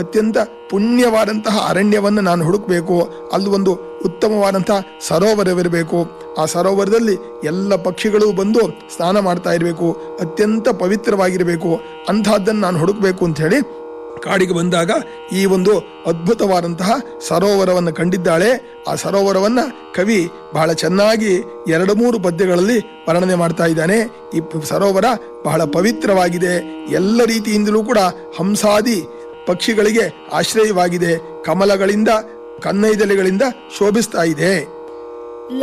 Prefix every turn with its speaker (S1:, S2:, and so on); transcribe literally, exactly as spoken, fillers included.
S1: ಅತ್ಯಂತ ಪುಣ್ಯವಾದಂತಹ ಅರಣ್ಯವನ್ನು ನಾನು ಹುಡುಕಬೇಕು. ಅಲ್ಲಿ ಒಂದು ಉತ್ತಮವಾದಂತಹ ಸರೋವರವಿರಬೇಕು. ಆ ಸರೋವರದಲ್ಲಿ ಎಲ್ಲ ಪಕ್ಷಿಗಳು ಬಂದು ಸ್ನಾನ ಮಾಡ್ತಾ ಇರಬೇಕು, ಅತ್ಯಂತ ಪವಿತ್ರವಾಗಿರಬೇಕು. ಅಂಥದ್ದನ್ನು ನಾನು ಹುಡುಕಬೇಕು ಅಂತ ಹೇಳಿ ಕಾಡಿಗೆ ಬಂದಾಗ ಈ ಒಂದು ಅದ್ಭುತವಾದಂತಹ ಸರೋವರವನ್ನು ಕಂಡಿದ್ದಾಳೆ. ಆ ಸರೋವರವನ್ನು ಕವಿ ಬಹಳ ಚೆನ್ನಾಗಿ ಎರಡು ಮೂರು ಪದ್ಯಗಳಲ್ಲಿ ವರ್ಣನೆ ಮಾಡ್ತಾ ಇದ್ದಾನೆ. ಈ ಸರೋವರ ಬಹಳ ಪವಿತ್ರವಾಗಿದೆ, ಎಲ್ಲ ರೀತಿಯಿಂದಲೂ ಕೂಡ ಹಂಸಾದಿ ಪಕ್ಷಿಗಳಿಗೆ ಆಶ್ರಯವಾಗಿದೆ, ಕಮಲಗಳಿಂದ ಕನ್ನೈದಲೆಗಳಿಂದ ಶೋಭಿಸ್ತಾ ಇದೆ.